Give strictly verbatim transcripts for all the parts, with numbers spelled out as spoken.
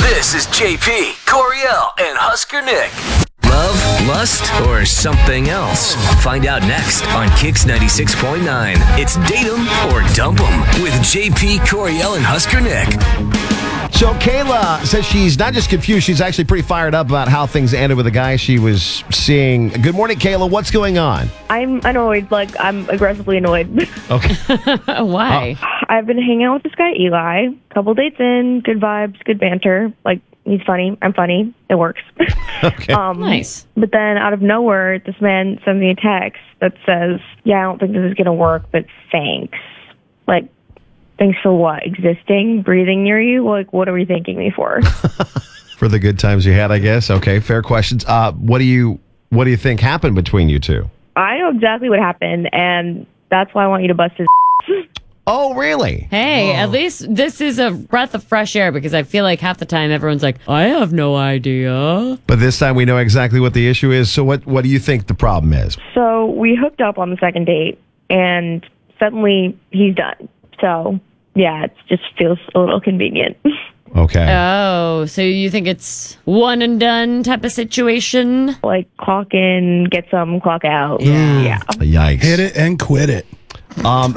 This is J P, Coriel, and Husker Nick. Love, lust, or something else? Find out next on Kicks ninety-six point nine. It's Date 'em or Dump 'em with J P, Coriel, and Husker Nick. So Kayla says she's not just confused, she's actually pretty fired up about how things ended with a guy she was seeing. Good morning, Kayla. What's going on? I'm annoyed. Like, I'm aggressively annoyed. Okay. Why? I've been hanging out with this guy, Eli. Couple dates in, good vibes, good banter. Like, he's funny. I'm funny. It works. Okay. um, Nice. But then out of nowhere, this man sends me a text that says, yeah, I don't think this is going to work, but thanks. Like, thanks for what? Existing? Breathing near you? Like, what are we thanking me for? For the good times you had, I guess. Okay, fair questions. Uh, what do you what do you think happened between you two? I know exactly what happened, and that's why I want you to bust his Oh, really? Hey, at least this is a breath of fresh air because I feel like half the time everyone's like, I have no idea. But this time we know exactly what the issue is. So what, what do you think the problem is? So we hooked up on the second date, and suddenly he's done. So, yeah, it just feels a little convenient. Okay. Oh, so you think it's one and done type of situation? Like, clock in, get some, clock out. Yeah. Yeah. Yikes. Hit it and quit it. Um,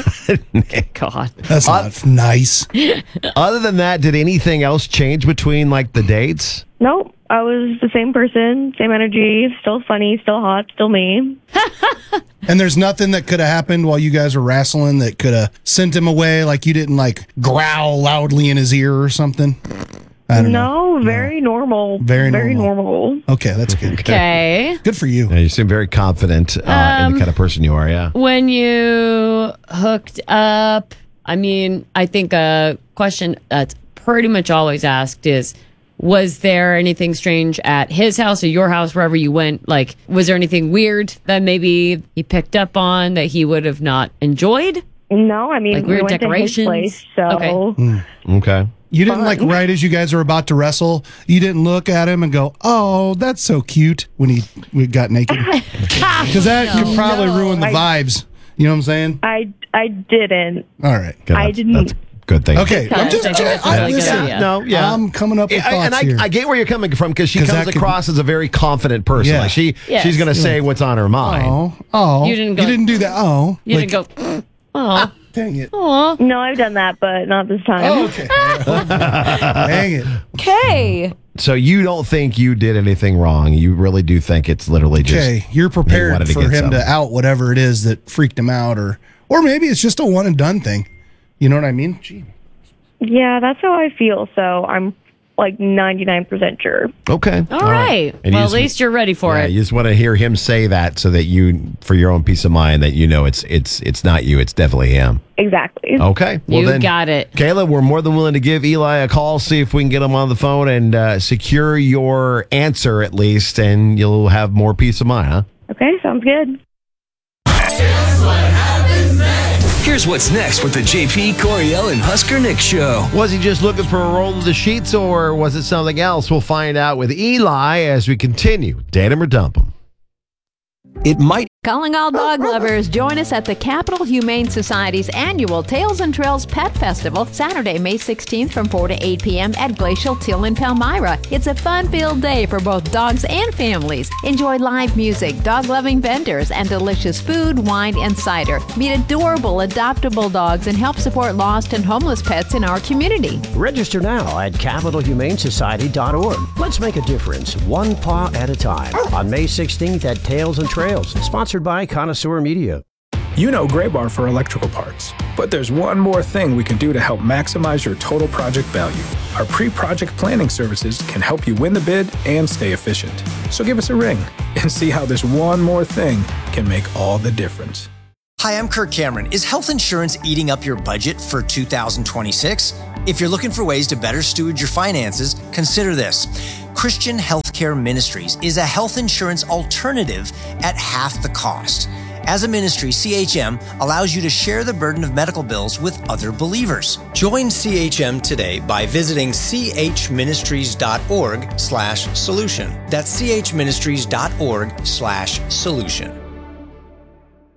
God. That's Uh, not nice. other than that, did anything else change between like the dates? Nope. I was the same person, same energy, still funny, still hot, still me. And there's nothing that could have happened while you guys were wrestling that could have sent him away. Like you didn't like growl loudly in his ear or something. I don't know. No, very normal. Very Very normal. normal. Okay, that's good. Okay. Good for you. Yeah, you seem very confident uh, in Um, the kind of person you are, yeah. When you hooked up, I mean, I think a question that's pretty much always asked is, was there anything strange at his house or your house, wherever you went? Like, was there anything weird that maybe he picked up on that he would have not enjoyed? No, I mean, Like we weird went decorations? to his place, so... Okay. Okay. You didn't like right as you guys were about to wrestle. You didn't look at him and go, "Oh, that's so cute" when he we got naked, because that could probably No, ruin the I- vibes. You know what I'm saying? I, I didn't. All right. Good. I That's- didn't- That's a good thing. Okay. I'm Sounds just. like that's a I, really good listen, idea. No, yeah. I'm coming up with I- thoughts and I, here. I get where you're coming from because she 'Cause comes that could- across as a very confident person. Yeah. Like she, Yes. she's going to say what's on her mind. oh, oh, You didn't go- You didn't do that. Oh, You like, didn't go, oh, Dang it. oh, No, I've done that, but not this time. Oh, okay. Dang it. okay. So you don't think you did anything wrong. You really do think it's literally just. Okay, you're he prepared wanted to for get him some. to out whatever it is that freaked him out, or or maybe it's just a one and done thing. You know what I mean? Gee. Yeah, that's how I feel, so I'm like ninety-nine percent sure. Okay. All right. And you Well, at just- least you're ready for Yeah, it. you just want to hear him say that so that you, for your own peace of mind, that you know it's it's it's not you, it's definitely him. Exactly. Okay. Well, You then, got it. Kayla, we're more than willing to give Eli a call, see if we can get him on the phone and uh, secure your answer at least, and you'll have more peace of mind, huh? Okay, sounds good. Here's what's next with the J P, Coriel, and Husker Nick show. Was he just looking for a roll of the sheets, or was it something else? We'll find out with Eli as we continue. Date him or dump him. It might Calling all dog lovers, join us at the Capital Humane Society's annual Tails and Trails Pet Festival, Saturday, May sixteenth from four to eight p.m. at Glacial Till in Palmyra. It's a fun-filled day for both dogs and families. Enjoy live music, dog-loving vendors, and delicious food, wine, and cider. Meet adorable, adoptable dogs and help support lost and homeless pets in our community. Register now at capital humane society dot org. Let's make a difference, one paw at a time. On May sixteenth at Tails and Trails, sponsored by Connoisseur Media. You know Gray Bar for electrical parts, but there's one more thing we can do to help maximize your total project value. Our pre-project planning services can help you win the bid and stay efficient. So give us a ring and see how this one more thing can make all the difference. Hi, I'm Kirk Cameron. Is health insurance eating up your budget for two thousand twenty-six? If you're looking for ways to better steward your finances, consider this. Christian Healthcare Ministries is a health insurance alternative at half the cost. As a ministry, C H M allows you to share the burden of medical bills with other believers. Join C H M today by visiting chministries.org slash solution. That's chministries.org slash solution.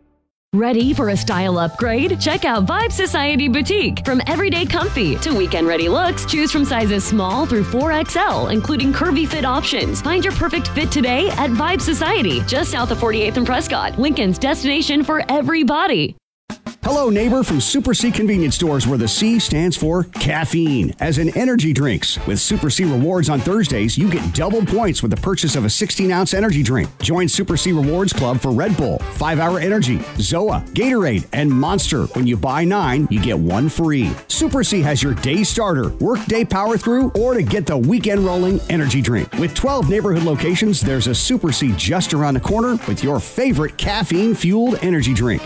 Ready for a style upgrade? Check out Vibe Society Boutique. From everyday comfy to weekend-ready looks, choose from sizes small through four X L, including curvy fit options. Find your perfect fit today at Vibe Society, just south of forty-eighth and Prescott, Lincoln's destination for everybody. Hello, neighbor from Super C Convenience Stores, where the C stands for caffeine, as in energy drinks. With Super C Rewards on Thursdays, you get double points with the purchase of a sixteen-ounce energy drink. Join Super C Rewards Club for Red Bull, five hour Energy, Zoa, Gatorade, and Monster. When you buy nine, you get one free. Super C has your day starter, workday power through, or to get the weekend rolling energy drink. With twelve neighborhood locations, there's a Super C just around the corner with your favorite caffeine-fueled energy drink.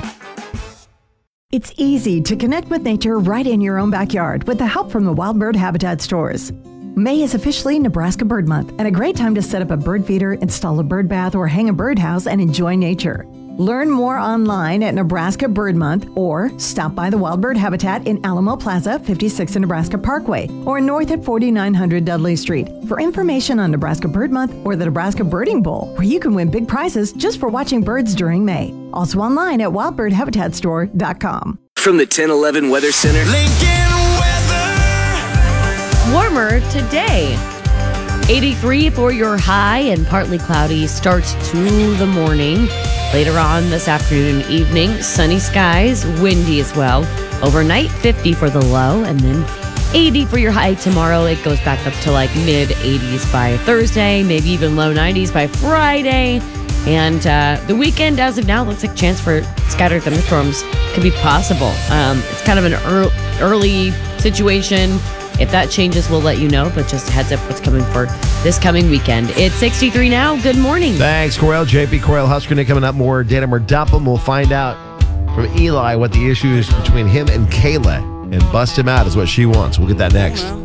It's easy to connect with nature right in your own backyard with the help from the Wild Bird Habitat stores. May is officially Nebraska Bird Month and a great time to set up a bird feeder, install a bird bath, or hang a birdhouse and enjoy nature. Learn more online at Nebraska Bird Month or stop by the Wild Bird Habitat in Alamo Plaza, fifty-six and Nebraska Parkway, or north at forty-nine hundred Dudley Street for information on Nebraska Bird Month or the Nebraska Birding Bowl, where you can win big prizes just for watching birds during May. Also online at wild bird habitat store dot com. From the ten eleven Weather Center. Lincoln weather. Warmer today. eighty-three for your high and partly cloudy start to the morning. Later on this afternoon and evening, sunny skies, windy as well. Overnight, fifty for the low, and then eighty for your high tomorrow. It goes back up to like mid eighties by Thursday, maybe even low nineties by Friday. And uh, the weekend, as of now, looks like chance for scattered thunderstorms could be possible. Um, it's kind of an early, early situation. If that changes, we'll let you know, but just a heads up what's coming for this coming weekend. It's sixty-three now. Good morning. Thanks, Coriel. J P Coriel Husker Nick coming up. More Datum or Dump 'em. We'll find out from Eli what the issue is between him and Kayla, and bust him out is what she wants. We'll get that next.